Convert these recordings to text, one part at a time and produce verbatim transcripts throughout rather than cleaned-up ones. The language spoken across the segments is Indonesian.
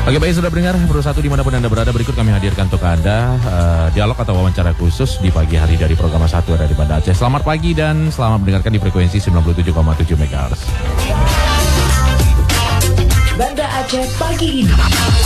Oke, baik, sudah mendengar Bersatu dimanapun Anda berada. Berikut kami hadirkan untuk Anda uh, dialog atau wawancara khusus di pagi hari dari program satu dari Banda Aceh. Selamat pagi dan selamat mendengarkan di frekuensi sembilan puluh tujuh koma tujuh megahertz. Banda Aceh pagi ini.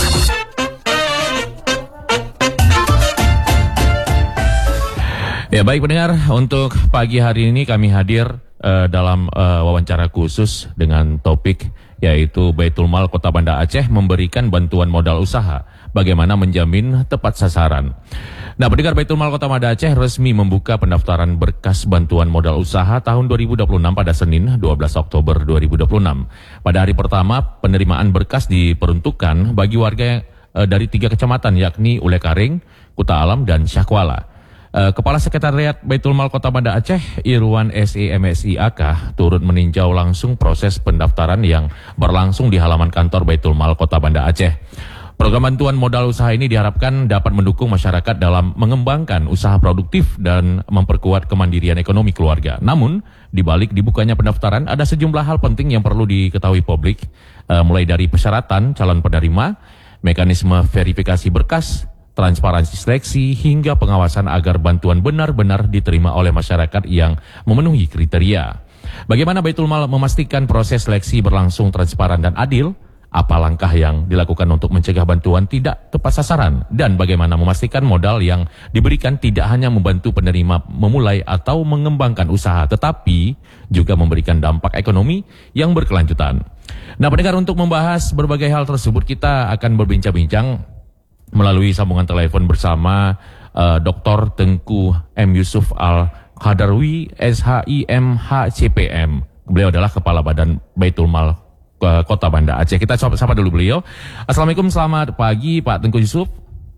Ya, baik pendengar, untuk pagi hari ini kami hadir uh, dalam uh, wawancara khusus dengan topik yaitu Baitul Mal Kota Banda Aceh memberikan bantuan modal usaha, bagaimana menjamin tepat sasaran. Nah, pendengar, Baitul Mal Kota Banda Aceh resmi membuka pendaftaran berkas bantuan modal usaha tahun dua ribu dua puluh enam pada Senin dua belas Oktober dua ribu dua puluh enam. Pada hari pertama, penerimaan berkas diperuntukkan bagi warga uh, dari tiga kecamatan yakni Ulekaring, Kuta Alam, dan Syahkuala. Uh, Kepala Sekretariat Baitul Mal Kota Banda Aceh, Irwan S E M S I A K, turut meninjau langsung proses pendaftaran yang berlangsung di halaman kantor Baitul Mal Kota Banda Aceh. Program bantuan modal usaha ini diharapkan dapat mendukung masyarakat dalam mengembangkan usaha produktif dan memperkuat kemandirian ekonomi keluarga. Namun, di balik dibukanya pendaftaran, ada sejumlah hal penting yang perlu diketahui publik, uh, mulai dari persyaratan calon penerima, mekanisme verifikasi berkas, transparansi seleksi, hingga pengawasan agar bantuan benar-benar diterima oleh masyarakat yang memenuhi kriteria. Bagaimana Baitul Mal memastikan proses seleksi berlangsung transparan dan adil? Apa langkah yang dilakukan untuk mencegah bantuan tidak tepat sasaran? Dan bagaimana memastikan modal yang diberikan tidak hanya membantu penerima memulai atau mengembangkan usaha, tetapi juga memberikan dampak ekonomi yang berkelanjutan. Nah, pendengar, untuk membahas berbagai hal tersebut, kita akan berbincang-bincang melalui sambungan telepon bersama uh, Doktor Tengku M. Yusuf Al-Qadarwi, S H I M H C P M. Beliau adalah Kepala Badan Baitul Mal uh, Kota Banda Aceh. Kita sapa dulu beliau. Assalamualaikum, selamat pagi Pak Tengku Yusuf.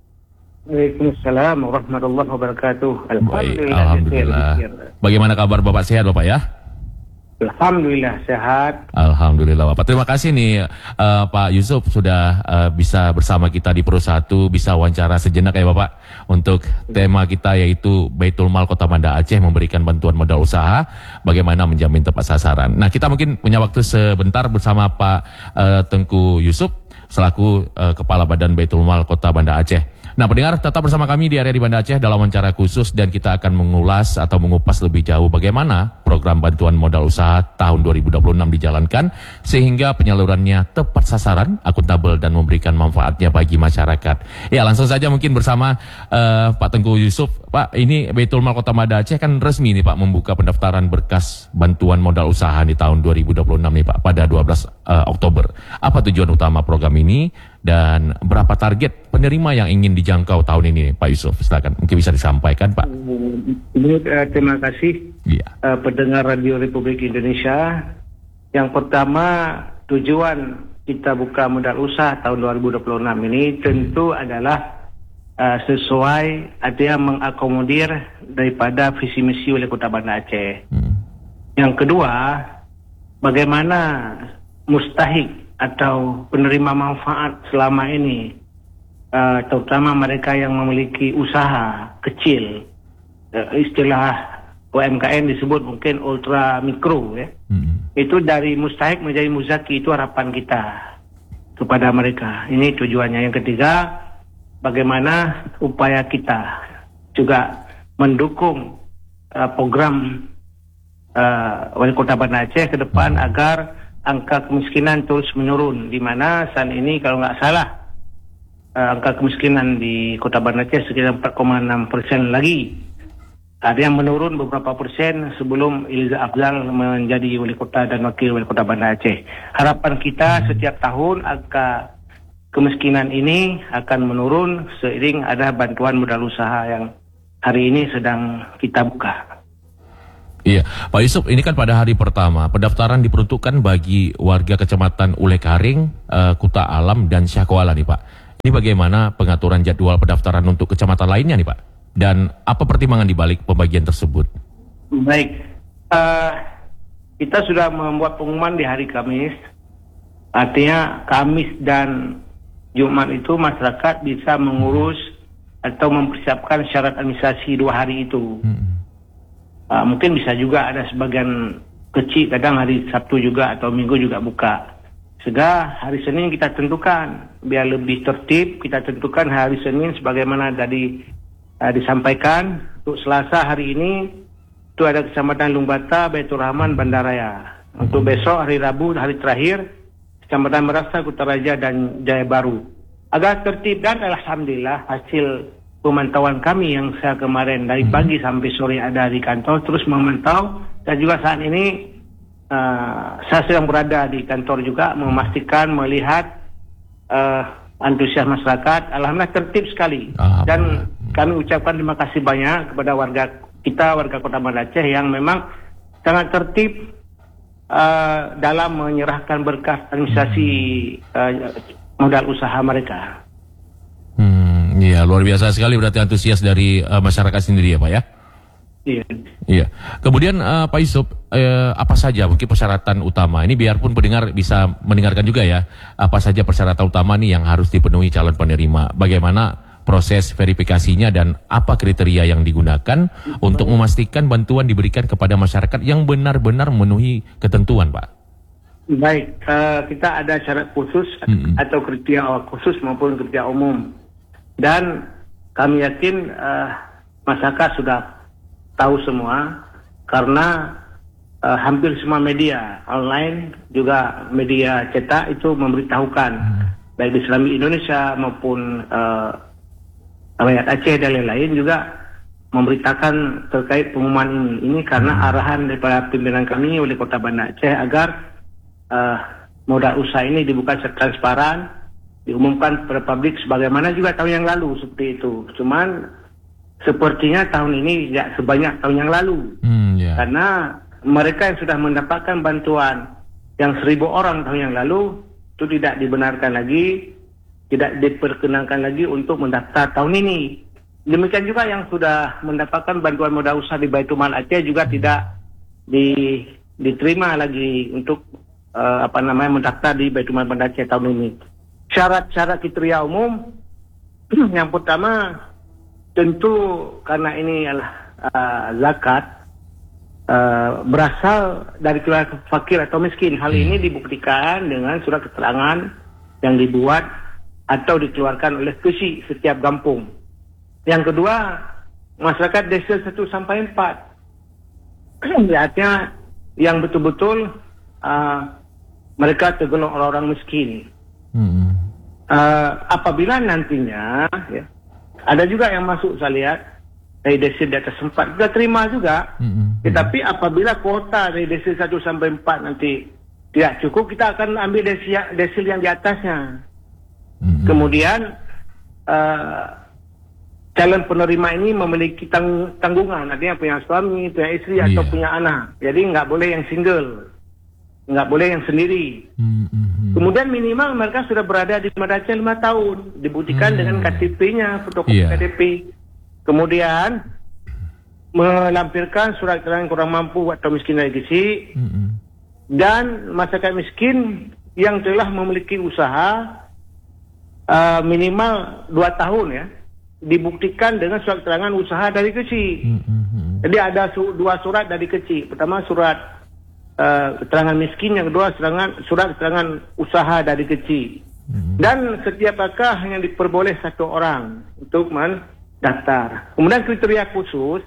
Waalaikumsalam warahmatullahi wabarakatuh. Alhamdulillah. Alhamdulillah. Bagaimana kabar Bapak, sehat Bapak ya? Alhamdulillah sehat. Alhamdulillah Bapak. Terima kasih nih uh, Pak Yusuf sudah uh, bisa bersama kita di Pro satu, bisa wawancara sejenak ya Bapak untuk tema kita yaitu Baitul Mal Kota Banda Aceh memberikan bantuan modal usaha, bagaimana menjamin tepat sasaran. Nah, kita mungkin punya waktu sebentar bersama Pak uh, Tengku Yusuf selaku uh, Kepala Badan Baitul Mal Kota Banda Aceh. Nah, pendengar, tetap bersama kami di area di Banda Aceh dalam wawancara khusus dan kita akan mengulas atau mengupas lebih jauh bagaimana program bantuan modal usaha tahun dua ribu dua puluh enam dijalankan sehingga penyalurannya tepat sasaran, akuntabel, dan memberikan manfaatnya bagi masyarakat. Ya, langsung saja mungkin bersama uh, Pak Tengku Yusuf. Pak, ini Baitul Mal Kota Banda Aceh kan resmi nih Pak membuka pendaftaran berkas bantuan modal usaha di tahun dua ribu dua puluh enam nih Pak pada dua belas Oktober. Apa tujuan utama program ini dan berapa target penerima yang ingin dijangkau tahun ini nih, Pak Yusuf? Silakan, mungkin bisa disampaikan Pak. Uh, terima kasih ya. uh, pendengar Radio Republik Indonesia. Yang pertama, tujuan kita buka modal usaha tahun dua ribu dua puluh enam ini tentu adalah uh, sesuai artinya mengakomodir daripada visi misi oleh Kota Banda Aceh. Hmm. Yang kedua, bagaimana mustahik atau penerima manfaat selama ini, uh, terutama mereka yang memiliki usaha kecil, uh, istilah U M K M disebut mungkin ultra mikro ya, hmm. itu dari mustahik menjadi muzaki, itu harapan kita kepada mereka. Ini tujuannya. Yang ketiga, bagaimana upaya kita juga mendukung uh, program uh, Wali Kota Banda Aceh ke depan hmm. agar angka kemiskinan terus menurun, di mana saat ini kalau nggak salah uh, angka kemiskinan di Kota Banda Aceh sekitar empat koma enam persen lagi. Ada yang menurun beberapa persen sebelum Ilza Afzal menjadi wali kota dan wakil wali kota Banda Aceh. Harapan kita setiap tahun angka kemiskinan ini akan menurun seiring ada bantuan modal usaha yang hari ini sedang kita buka. Iya, Pak Yusuf, ini kan pada hari pertama pendaftaran diperuntukkan bagi warga Kecamatan Ulekaring, uh, Kuta Alam, dan Syahkuala nih Pak. Ini bagaimana pengaturan jadwal pendaftaran untuk kecamatan lainnya nih Pak? Dan apa pertimbangan di balik pembagian tersebut? Baik, uh, kita sudah membuat pengumuman di hari Kamis. Artinya Kamis dan Jumat itu masyarakat bisa mengurus atau mempersiapkan syarat administrasi dua hari itu. Hmm. Uh, mungkin bisa juga ada sebagian kecil, kadang hari Sabtu juga atau Minggu juga buka. Sehingga hari Senin kita tentukan, biar lebih tertib, kita tentukan hari Senin sebagaimana tadi uh, disampaikan. Untuk Selasa hari ini, itu ada Kecamatan Lungbata, Baitur Rahman, Bandaraya. Untuk besok hari Rabu, hari terakhir, Kecamatan Merasa, Kutaraja, dan Jaya Baru. Agak tertib dan alhamdulillah hasil pemantauan kami yang saya kemarin dari pagi sampai sore ada di kantor, terus memantau, dan juga saat ini Uh, saya sedang berada di kantor juga memastikan, melihat uh, antusias masyarakat. Alhamdulillah tertib sekali. Ah, dan kami ucapkan terima kasih banyak kepada warga kita, warga Kota Banda Aceh yang memang sangat tertib uh, dalam menyerahkan berkas administrasi uh, modal usaha mereka. Hmm, iya, luar biasa sekali berarti antusias dari uh, masyarakat sendiri ya Pak ya? Iya. Iya. Kemudian uh, Pak Yusuf, uh, apa saja mungkin persyaratan utama? Ini biarpun pendengar bisa mendengarkan juga ya. Apa saja persyaratan utama nih yang harus dipenuhi calon penerima? Bagaimana proses verifikasinya dan apa kriteria yang digunakan untuk memastikan bantuan diberikan kepada masyarakat yang benar-benar memenuhi ketentuan, Pak? Baik, uh, kita ada syarat khusus hmm. atau kriteria khusus maupun kriteria umum. Dan kami yakin uh, masyarakat sudah tahu semua, karena uh, hampir semua media online juga media cetak itu memberitahukan, hmm. baik di Serambi Indonesia maupun uh, rakyat Aceh dan lain-lain juga memberitakan terkait pengumuman ini, ini karena hmm. arahan daripada pimpinan kami oleh Kota Banda Aceh agar uh, modal usaha ini dibuka secara transparan, diumumkan kepada publik sebagaimana juga tahun yang lalu seperti itu. Cuman sepertinya tahun ini tidak sebanyak tahun yang lalu, hmm, yeah. karena mereka yang sudah mendapatkan bantuan yang seribu orang tahun yang lalu itu tidak dibenarkan lagi, tidak diperkenankan lagi untuk mendaftar tahun ini. Demikian juga yang sudah mendapatkan bantuan modal usaha di Baitul Mal Aceh juga hmm. tidak di, diterima lagi untuk uh, apa namanya mendaftar di Baitul Mal Banda Aceh tahun ini. Syarat-syarat kriteria umum yang pertama, tentu karena ini adalah uh, zakat uh, berasal dari keluarga fakir atau miskin. Hal ini dibuktikan dengan surat keterangan yang dibuat atau dikeluarkan oleh K S I setiap kampung. Yang kedua, masyarakat desil satu sampai empat. Artinya yang betul-betul uh, mereka tergolong orang-orang miskin. Hmm. Uh, apabila nantinya ya, ada juga yang masuk saya lihat dari desil di atas empat, sudah terima juga. Mm-hmm. Tetapi apabila kuota dari desil satu sampai empat nanti tidak cukup, kita akan ambil desil, desil yang di atasnya. Mm-hmm. Kemudian uh, calon penerima ini memiliki tang- tanggungan, artinya punya suami, punya istri, yeah. atau punya anak. Jadi nggak boleh yang single, nggak boleh yang sendiri. Mm-hmm. Kemudian minimal mereka sudah berada di Banda Aceh lima tahun, dibuktikan hmm. dengan K T P-nya, fotokopi yeah. K T P. Kemudian melampirkan surat keterangan kurang mampu atau miskin dari G I S I, hmm. dan masyarakat miskin yang telah memiliki usaha uh, minimal dua tahun ya, dibuktikan dengan surat keterangan usaha dari G I S I. Hmm. Jadi ada su- dua surat dari G I S I. Pertama surat Uh, keterangan miskin, yang kedua serangan, surat keterangan usaha dari G I S I. Hmm. Dan setiap kakak hanya diperboleh satu orang untuk mendaftar. Kemudian kriteria khusus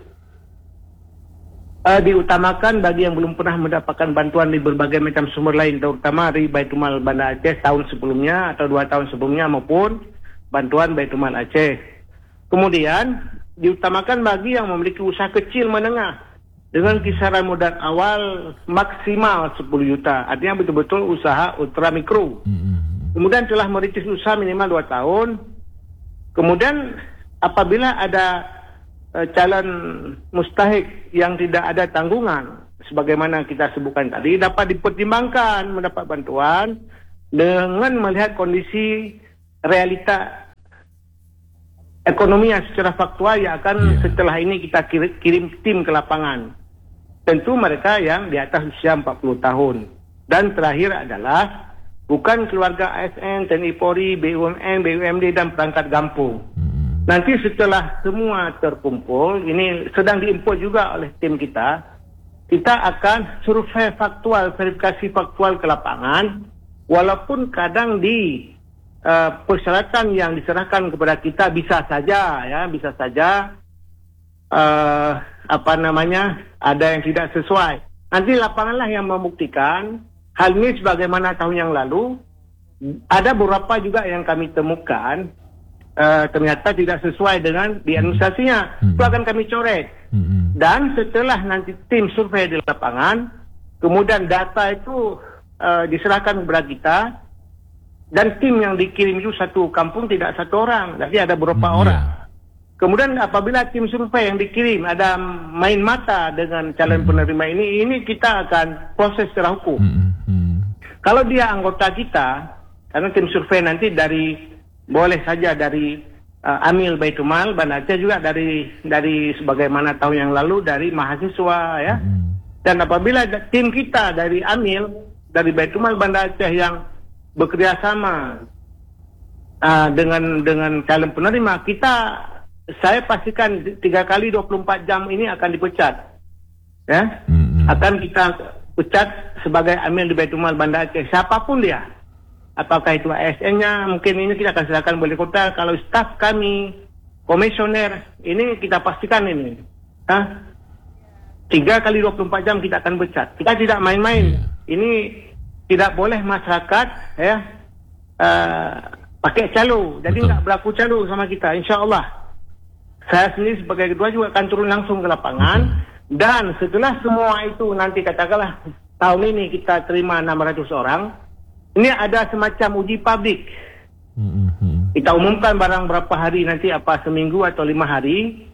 uh, diutamakan bagi yang belum pernah mendapatkan bantuan di berbagai macam sumber lain, terutama dari Baitul Mal Banda Aceh tahun sebelumnya atau dua tahun sebelumnya maupun bantuan Baitul Mal Aceh. Kemudian diutamakan bagi yang memiliki usaha kecil menengah dengan kisaran modal awal maksimal sepuluh juta. Artinya betul-betul usaha ultra mikro. Mm-hmm. Kemudian telah merintis usaha minimal dua tahun. Kemudian apabila ada uh, calon mustahik yang tidak ada tanggungan, sebagaimana kita sebutkan tadi, dapat dipertimbangkan mendapat bantuan dengan melihat kondisi realita ekonomi yang secara faktual yang akan yeah. setelah ini kita kirim, kirim tim ke lapangan. Tentu mereka yang di atas usia empat puluh tahun. Dan terakhir adalah bukan keluarga A S N, T N I Polri, B U M N, B U M D dan perangkat kampung. Hmm. Nanti setelah semua terkumpul, ini sedang diinput juga oleh tim kita, kita akan survei faktual, verifikasi faktual ke lapangan walaupun kadang di uh, persyaratan yang diserahkan kepada kita bisa saja ya bisa saja uh, apa namanya ada yang tidak sesuai. Nanti lapanganlah yang membuktikan. Hal ini sebagaimana tahun yang lalu ada beberapa juga yang kami temukan uh, ternyata tidak sesuai dengan di administrasinya. Mm-hmm. Itu akan kami coret. Mm-hmm. Dan setelah nanti tim survei di lapangan, kemudian data itu uh, diserahkan kepada kita, dan tim yang dikirim itu satu kampung tidak satu orang, jadi ada beberapa mm-hmm. orang. Kemudian apabila tim survei yang dikirim ada main mata dengan calon mm-hmm. penerima ini, ini kita akan proses secara hukum. Mm-hmm. Kalau dia anggota kita, karena tim survei nanti dari boleh saja dari uh, Amil Baitul Mal Banda Aceh, juga dari dari sebagaimana tahun yang lalu dari mahasiswa ya. Mm-hmm. Dan apabila tim kita dari Amil dari Baitul Mal Banda Aceh yang bekerja sama uh, dengan dengan calon penerima, kita saya pastikan tiga kali dua puluh empat jam ini akan dipecat, ya, mm-hmm. akan kita pecat sebagai Amil di Baitul Mal Banda Aceh, siapapun dia, apakah itu A S N-nya, mungkin ini kita akan serahkan wali kota. Kalau staf kami, komisioner, ini kita pastikan ini, Hah? tiga kali dua puluh empat jam kita akan pecat. Kita tidak main-main. Yeah. Ini tidak boleh masyarakat, ya, uh, pakai calo, jadi nggak berlaku calo sama kita, insya Allah. Saya sendiri sebagai ketua juga akan turun langsung ke lapangan. Betul. Dan setelah semua itu nanti katakanlah tahun ini kita terima enam ratus orang, ini ada semacam uji publik. Mm-hmm. Kita umumkan barang berapa hari nanti, apa seminggu atau lima hari,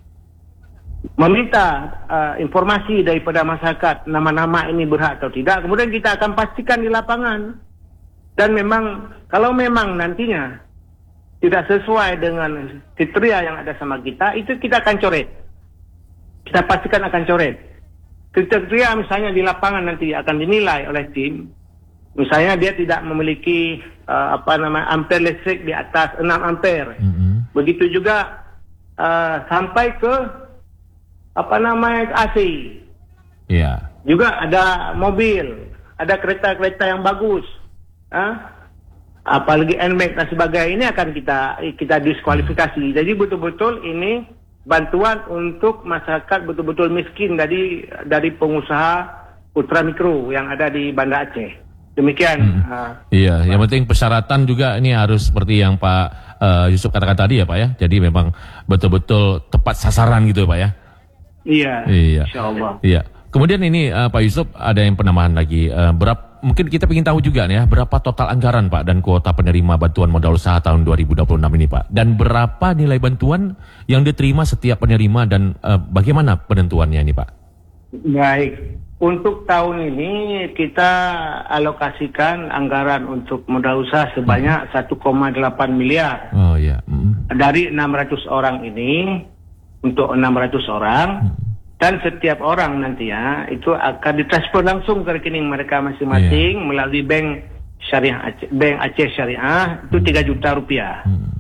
meminta uh, informasi daripada masyarakat nama-nama ini berhak atau tidak. Kemudian kita akan pastikan di lapangan. Dan memang kalau memang nantinya tidak sesuai dengan kriteria yang ada sama kita, itu kita akan coret. Kita pastikan akan coret. Kriteria misalnya di lapangan nanti akan dinilai oleh tim. Misalnya dia tidak memiliki uh, apa nama ampere listrik di atas enam ampere. Mm-hmm. Begitu juga uh, sampai ke apa namanya A C. Iya. Yeah. Juga ada mobil, ada kereta-kereta yang bagus. Uh, apalagi N M A X dan sebagainya, ini akan kita kita diskualifikasi. Jadi betul-betul ini bantuan untuk masyarakat betul-betul miskin dari dari pengusaha ultra mikro yang ada di Banda Aceh. Demikian. Hmm. Uh, iya, Pak. Yang penting persyaratan juga ini harus seperti yang Pak uh, Yusuf katakan tadi ya Pak ya. Jadi memang betul-betul tepat sasaran gitu ya Pak ya. Iya. Iya. Insyaallah. Iya. Kemudian ini uh, Pak Yusuf ada yang penambahan lagi. Uh, berapa? Mungkin kita ingin tahu juga nih ya, berapa total anggaran Pak dan kuota penerima bantuan modal usaha tahun dua ribu dua puluh enam ini Pak? Dan berapa nilai bantuan yang diterima setiap penerima dan uh, bagaimana penentuannya ini Pak? Baik, untuk tahun ini kita alokasikan anggaran untuk modal usaha sebanyak hmm. satu koma delapan miliar. Oh iya. Hmm. Dari enam ratus orang ini, untuk enam ratus orang. Hmm. Dan setiap orang nanti ya itu akan ditransfer langsung ke rekening mereka masing-masing yeah. melalui bank syariah Aceh, bank Aceh Syariah itu tiga juta rupiah. Hmm.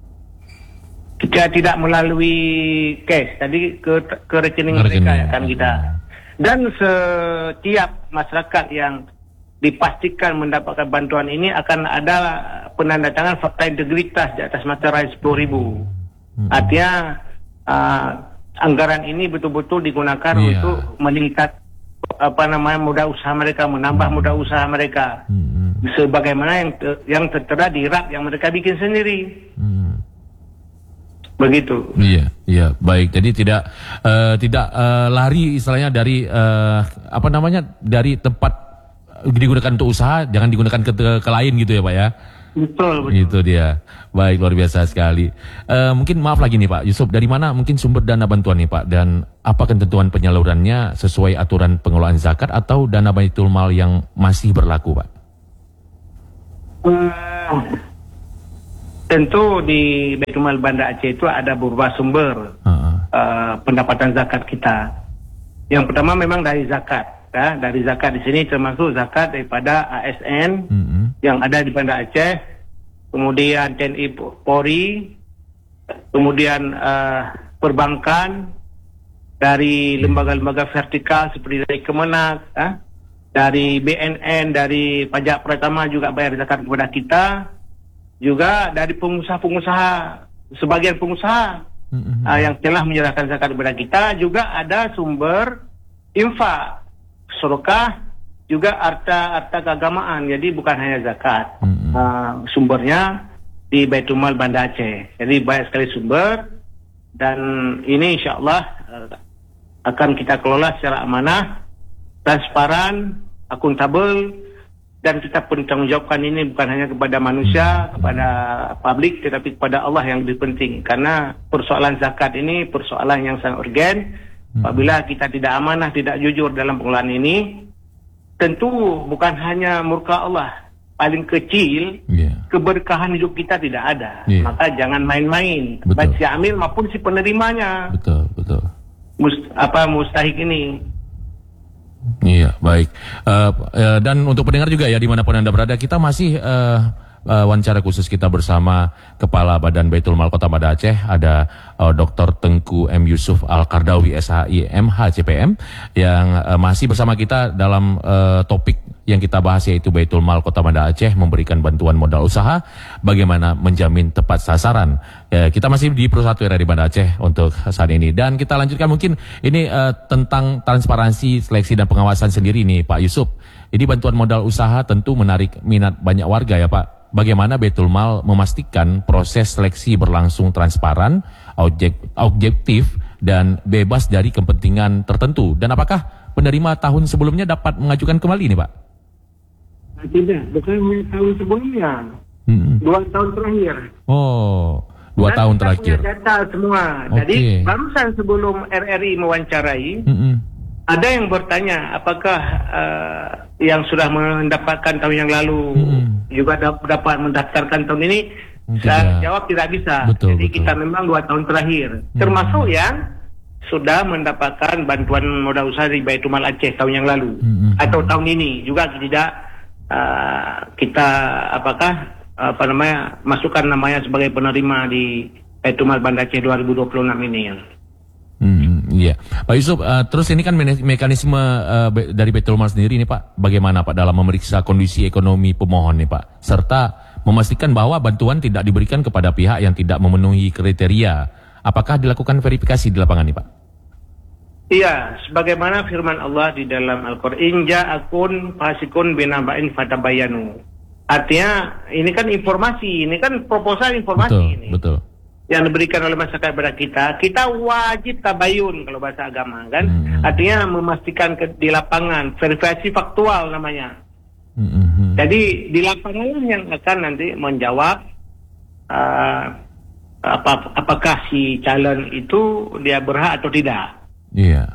Kita tidak melalui cash, tadi ke ke rekening ke mereka rekening. Akan kita. Dan setiap masyarakat yang dipastikan mendapatkan bantuan ini akan ada penandatangan fakta integritas di atas materai sepuluh ribu. Hmm. Artinya uh, anggaran ini betul-betul digunakan yeah. untuk meningkat apa namanya modal usaha mereka, menambah hmm. modal usaha mereka, hmm. sebagaimana yang te- yang tertera di rak yang mereka bikin sendiri. Hmm. Begitu. Iya, iya, baik. Jadi tidak uh, tidak uh, lari istilahnya dari uh, apa namanya dari tempat digunakan untuk usaha, jangan digunakan ke, ke lain gitu ya Pak ya. Betul, betul. Itu dia. Baik, luar biasa sekali. Uh, mungkin maaf lagi nih Pak Yusuf, dari mana mungkin sumber dana bantuan nih Pak? Dan apa ketentuan penyalurannya sesuai aturan pengelolaan zakat atau dana Baitul Mal yang masih berlaku Pak? Uh, tentu di Baitul Mal Banda Aceh itu ada beberapa sumber uh-huh. uh, pendapatan zakat kita. Yang pertama memang dari zakat. Ya, dari zakat di sini termasuk zakat daripada A S N mm-hmm. yang ada di Banda Aceh, kemudian T N I Polri, kemudian uh, perbankan, dari lembaga-lembaga vertikal seperti dari Kemenak, eh? dari B N N, dari pajak pertama juga bayar zakat kepada kita, juga dari pengusaha-pengusaha, sebagian pengusaha mm-hmm. uh, yang telah menyerahkan zakat kepada kita, juga ada sumber infak, sedekah, juga harta-harta keagamaan. Jadi bukan hanya zakat, mm-hmm. uh, sumbernya di Baitul Mal Banda Aceh. Jadi banyak sekali sumber, dan ini insya Allah uh, akan kita kelola secara amanah, transparan, akuntabel, dan kita bertanggungjawabkan ini bukan hanya kepada manusia, kepada publik, tetapi kepada Allah yang lebih penting. Karena persoalan zakat ini persoalan yang sangat urgen. Apabila kita tidak amanah, tidak jujur dalam pengelolaan ini, tentu bukan hanya murka Allah. Paling kecil, yeah. keberkahan hidup kita tidak ada. Yeah. Maka jangan main-main, baik si amil maupun si penerimanya. Betul, betul. Must, apa mustahik ini. Iya, baik. Uh, uh, dan untuk pendengar juga ya, dimanapun Anda berada, kita masih uh, uh, wawancara khusus kita bersama Kepala Badan Baitul Mal Kota Banda Aceh, ada uh, Doktor Tengku M. Yusuf Al-Qardawi, S H I M H C P M, yang uh, masih bersama kita dalam uh, topik yang kita bahas, yaitu Baitul Mal Kota Banda Aceh memberikan bantuan modal usaha, bagaimana menjamin tepat sasaran. Ya, kita masih di Pro satu R R I Banda Aceh untuk saat ini, dan kita lanjutkan mungkin ini uh, tentang transparansi, seleksi dan pengawasan sendiri nih Pak Yusuf. Ini bantuan modal usaha tentu menarik minat banyak warga ya Pak. Bagaimana Baitul Mal memastikan proses seleksi berlangsung transparan, objek, objektif, dan bebas dari kepentingan tertentu, dan apakah penerima tahun sebelumnya dapat mengajukan kembali nih Pak? Tidak, bukan tahun sebelumnya. Hmm. Dua tahun terakhir. Oh, dua Dan tahun terakhir. Punya data semua. Okay. Jadi barusan sebelum R R I mewawancarai, hmm. ada yang bertanya apakah uh, yang sudah mendapatkan tahun yang lalu hmm. juga dapat mendaftarkan tahun ini. Tidak. Saya jawab tidak bisa. Betul, Jadi betul. Kita memang dua tahun terakhir, hmm. termasuk yang sudah mendapatkan bantuan modal usaha di Baitul Mal Aceh tahun yang lalu, hmm. atau tahun ini juga tidak. Uh, kita apakah apa namanya masukkan namanya sebagai penerima di Baitul Mal Banda Aceh dua ribu dua puluh enam ini. Hmm, iya, Pak Yusuf. Uh, terus ini kan me- mekanisme uh, be- dari Baitul Mal sendiri nih Pak, bagaimana Pak dalam memeriksa kondisi ekonomi pemohon nih Pak, serta memastikan bahwa bantuan tidak diberikan kepada pihak yang tidak memenuhi kriteria. Apakah dilakukan verifikasi di lapangan nih Pak? Iya, sebagaimana firman Allah di dalam Al-Qur'an, inja akun fasikun binaba'in fatabayanu. Artinya ini kan informasi, ini kan proposal informasi betul, ini. Betul. Yang diberikan oleh masyarakat kepada kita, kita wajib tabayun kalau bahasa agama kan. Hmm. Artinya memastikan ke, di lapangan, verifikasi faktual namanya. Hmm. Jadi di lapangan yang akan nanti menjawab uh, apa, apakah si calon itu dia berhak atau tidak. Iya.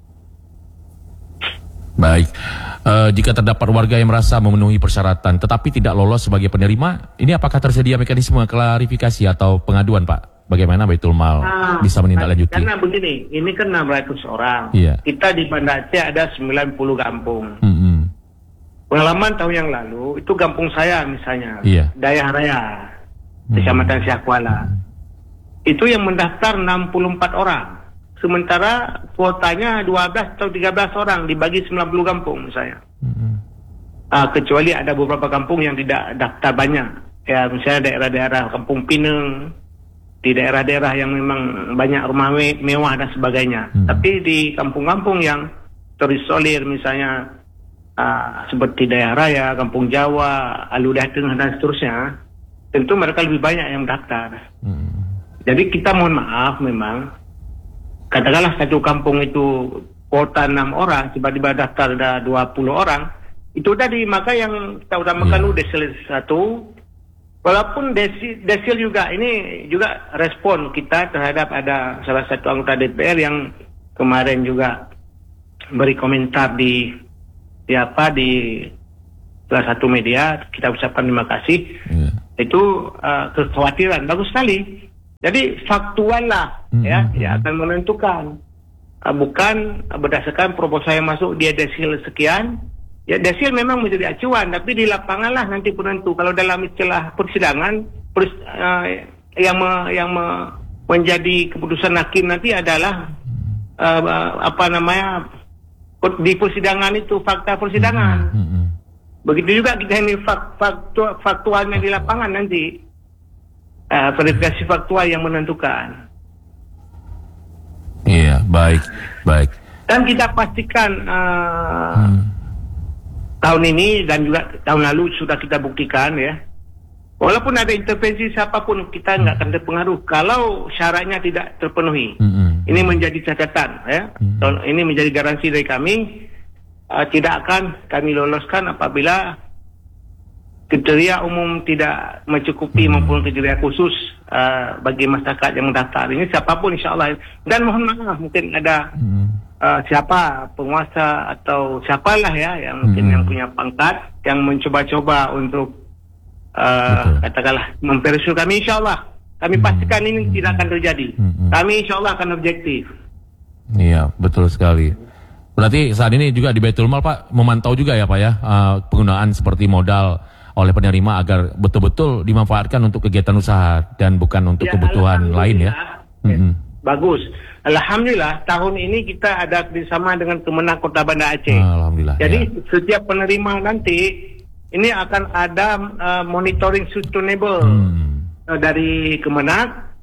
Baik. Uh, jika terdapat warga yang merasa memenuhi persyaratan tetapi tidak lolos sebagai penerima, ini apakah tersedia mekanisme klarifikasi atau pengaduan Pak? Bagaimana Baitul Mal nah, bisa menindaklanjuti? Karena begini, ini kan enam ratus orang. Iya. Kita di Banda Aceh ada sembilan puluh kampung. Mm-hmm. Pengalaman tahun yang lalu, itu kampung saya misalnya, iya. Dayah Raya, Kecamatan mm-hmm. Syahkuala. Itu yang mendaftar enam puluh empat orang. Sementara kuotanya dua belas atau tiga belas orang dibagi sembilan puluh kampung misalnya. Mm-hmm. Uh, kecuali ada beberapa kampung yang tidak daftar banyak. Ya misalnya daerah-daerah Kampung Pinang, di daerah-daerah yang memang banyak rumah me- mewah dan sebagainya. Mm-hmm. Tapi di kampung-kampung yang terisolir misalnya uh, seperti Dayah Raya, Kampung Jawa, Aludah Tengah dan seterusnya, tentu mereka lebih banyak yang mendaftar. Mm-hmm. Jadi kita mohon maaf memang. Katakanlah satu kampung itu kuota enam orang, tiba-tiba daftar ada dua puluh orang, itu tadi maka yang kita utamakan dulu yeah. desil satu, walaupun desil, desil juga, ini juga respon kita terhadap ada salah satu anggota D P R yang kemarin juga beri komentar di, di apa, di salah satu media, kita ucapkan terima kasih, yeah. itu uh, kekhawatiran, bagus sekali. Jadi faktual lah mm-hmm. ya, ya akan menentukan, uh, bukan berdasarkan proposal yang masuk dia desil sekian, ya desil memang menjadi acuan, tapi di lapangan lah nanti penentu. Kalau dalam istilah persidangan, pers, uh, yang me, yang me, menjadi keputusan hakim nanti adalah uh, apa namanya di persidangan itu, fakta persidangan. Hmm, hmm. Begitu juga kita ini fak, faktual, faktualnya di lapangan nanti. Uh, verifikasi faktual yang menentukan. Iya, baik, baik. Dan kita pastikan uh, hmm. tahun ini dan juga tahun lalu sudah kita buktikan ya. Walaupun ada intervensi siapapun, kita nggak akan terpengaruh kalau syaratnya tidak terpenuhi. Mm-hmm. Ini menjadi catatan, ya. Mm-hmm. Ini menjadi garansi dari kami. Uh, tidak akan kami loloskan apabila kriteria umum tidak mencukupi mm-hmm. maupun kriteria khusus uh, bagi masyarakat yang mendaftar. Ini siapapun, insya Allah. Dan mohon maaf, mungkin ada mm-hmm. uh, siapa penguasa atau siapalah ya yang mungkin mm-hmm. yang punya pangkat yang mencoba-coba untuk Uh, katakanlah mempersulit kami, insyaAllah kami pastikan ini hmm. tidak akan terjadi. hmm. Kami insyaAllah akan objektif. Iya, betul sekali. Berarti saat ini juga di Baitul Mal Pak memantau juga ya Pak ya uh, penggunaan seperti modal oleh penerima agar betul-betul dimanfaatkan untuk kegiatan usaha dan bukan untuk ya, kebutuhan lain ya. Hmm. Bagus. Alhamdulillah tahun ini kita ada bersama dengan Kemenang Kota Banda Aceh. Alhamdulillah. Jadi ya. Setiap penerima nanti ini akan ada uh, monitoring sustainable hmm. uh, dari Kemenang